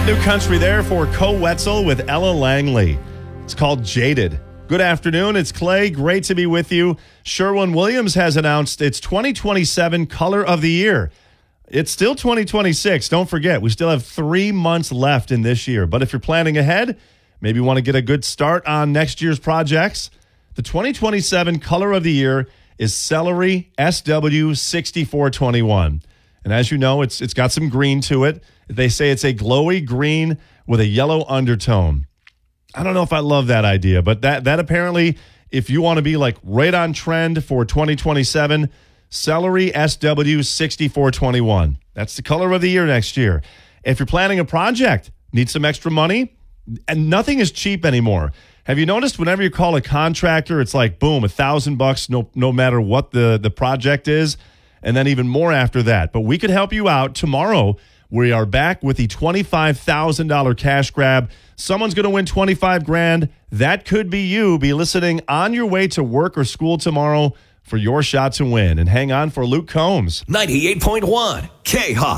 New country there for Co Wetzel with Ella Langley. It's called Jaded. Good afternoon. It's Clay. Great to be with you. Sherwin-Williams has announced its 2027 Color of the Year. It's still 2026. Don't forget, we still have 3 months left in this year. But if you're planning ahead, maybe you want to get a good start on next year's projects, the 2027 Color of the Year is Celery SW6421. And as you know, it's got some green to it. They say it's a glowy green with a yellow undertone. I don't know if I love that idea, but that apparently, if you want to be like right on trend for 2027, Celery SW6421. That's the color of the year next year. If you're planning a project, need some extra money, and nothing is cheap anymore. Have you noticed whenever you call a contractor, it's like, boom, $1,000 no matter what the project is, and then even more after that. But we could help you out tomorrow. We are back with the $25,000 cash grab. Someone's going to win $25,000. That could be you. Be listening on your way to work or school tomorrow for your shot to win. And hang on for Luke Combs. 98.1 K-Hawk.